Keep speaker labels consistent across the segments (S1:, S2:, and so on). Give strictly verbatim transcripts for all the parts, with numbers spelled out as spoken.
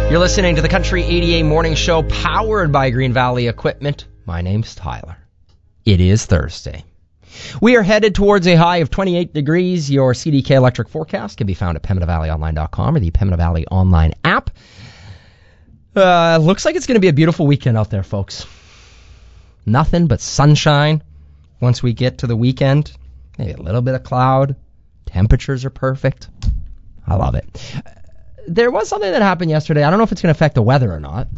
S1: You're listening to the Country eighty-eight Morning Show, powered by Green Valley Equipment. My name's Tyler. It is Thursday. We are headed towards a high of twenty-eight degrees. Your C D K Electric forecast can be found at Pembina Valley Online dot com or the Pembina Valley Online app. Uh, looks like it's going to be a beautiful weekend out there, folks. Nothing but sunshine once we get to the weekend. Maybe a little bit of cloud. Temperatures are perfect. I love it. There was something that happened yesterday. I don't know if it's going to affect the weather or not.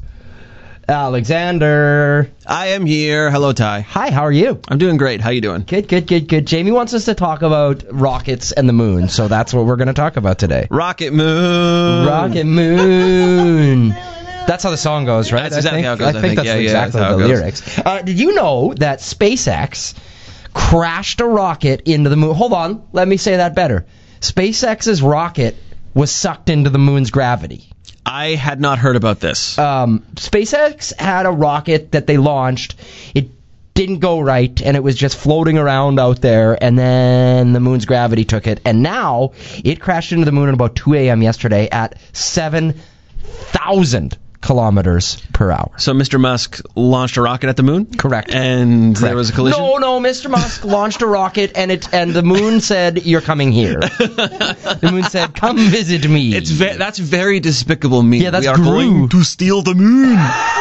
S1: Alexander.
S2: I am here. Hello, Ty.
S1: Hi, how are you?
S2: I'm doing great. How you doing?
S1: Good, good, good, good. Jamie wants us to talk about rockets and the moon, so that's what we're going to talk about today.
S2: Rocket moon.
S1: Rocket moon. That's how the song goes, right?
S2: That's exactly how it goes.
S1: I think, I think that's
S2: yeah,
S1: exactly
S2: yeah, that's
S1: the lyrics. Uh, did you know that SpaceX crashed a rocket into the moon? Hold on. Let me say that better. SpaceX's rocket was sucked into the moon's gravity.
S2: I had not heard about this.
S1: Um, SpaceX had a rocket that they launched. It didn't go right, and it was just floating around out there, and then the moon's gravity took it, and now it crashed into the moon at about two a.m. yesterday at seven thousand kilometers per hour.
S2: So Mister Musk launched a rocket at the moon?
S1: Correct.
S2: And
S1: Correct.
S2: There was a collision?
S1: No, no, Mister Musk launched a rocket, and it and the moon said, "You're coming here." The moon said, "Come visit me."
S2: It's ve- That's very despicable me.
S1: Yeah, that's
S2: We are
S1: Gru.
S2: going to steal the moon.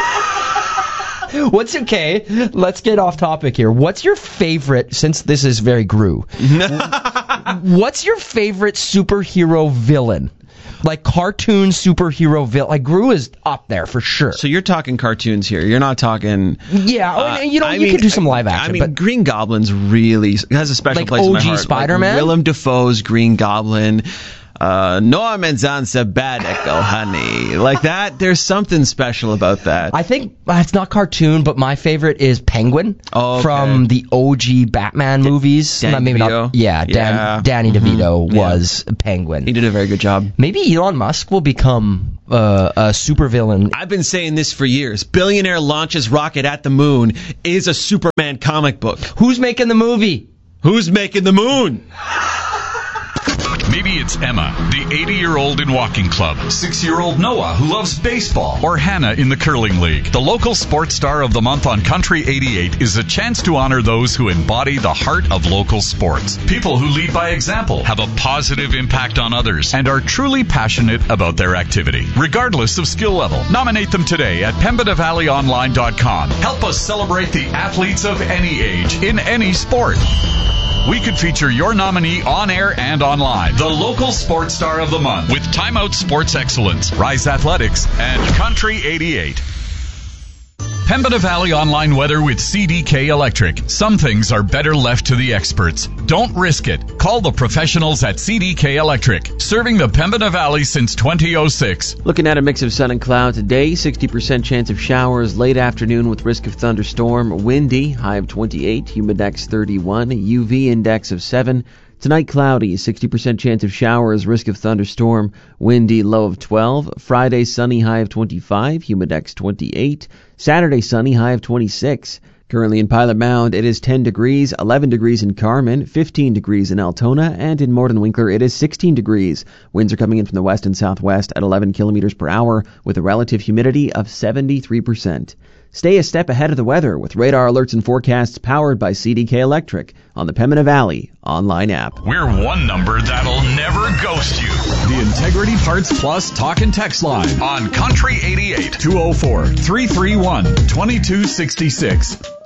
S1: What's okay? Let's get off topic here. What's your favorite, since this is very Gru, what's your favorite superhero villain? Like cartoon superhero villain. Like Gru is up there for sure.
S2: So you're talking cartoons here. You're not talking...
S1: Yeah,
S2: uh,
S1: you know,
S2: I
S1: you
S2: mean,
S1: can do some live action.
S2: I mean,
S1: but
S2: Green Goblin's really has a special
S1: like
S2: place in my
S1: O G
S2: heart.
S1: Spider-Man?
S2: Like Willem Dafoe's Green Goblin. Uh, Norman's on sabbatical, honey. Like that, there's something special about that.
S1: I think uh, it's not cartoon, but my favorite is Penguin
S2: oh, okay.
S1: from the O G Batman
S2: D-
S1: movies.
S2: Danny
S1: not, maybe
S2: DeVito.
S1: not. Yeah, Dan,
S2: Yeah.
S1: Danny DeVito
S2: Mm-hmm.
S1: was Penguin.
S2: He did a very good job.
S1: Maybe Elon Musk will become uh, a supervillain.
S2: I've been saying this for years. Billionaire launches rocket at the moon is a Superman comic book.
S1: Who's making the movie?
S2: Who's making the moon?
S3: Maybe it's Emma, the eighty-year-old in walking club, six-year-old Noah, who loves baseball, or Hannah in the curling league. The local sports star of the month on Country eighty-eight is a chance to honor those who embody the heart of local sports. People who lead by example, have a positive impact on others, and are truly passionate about their activity, regardless of skill level. Nominate them today at Pembina Valley Online dot com. Help us celebrate the athletes of any age, in any sport. We could feature your nominee on air and online. The local sports star of the month with Time Out Sports Excellence, Rise Athletics, and Country eighty-eight. Pembina Valley Online weather with C D K Electric. Some things are better left to the experts. Don't risk it. Call the professionals at C D K Electric, serving the Pembina Valley since two thousand six.
S4: Looking at a mix of sun and cloud today, sixty percent chance of showers late afternoon with risk of thunderstorm. Windy, high of twenty-eight, humidex thirty-one, U V index of seven. Tonight cloudy, sixty percent chance of showers, risk of thunderstorm, windy, low of twelve. Friday sunny, high of twenty-five, humidex twenty-eight. Saturday sunny, high of twenty-six. Currently in Pilot Mound, it is ten degrees, eleven degrees in Carmen, fifteen degrees in Altona, and in Morton-Winkler it is sixteen degrees. Winds are coming in from the west and southwest at eleven kilometers per hour with a relative humidity of seventy-three percent. Stay a step ahead of the weather with radar alerts and forecasts powered by C D K Electric on the Pembina Valley online app.
S3: We're one number that'll never ghost you.
S5: The Integrity Parts Plus Talk and Text line
S3: On Country eighty-eight.
S5: two oh four, three three one, two two six six.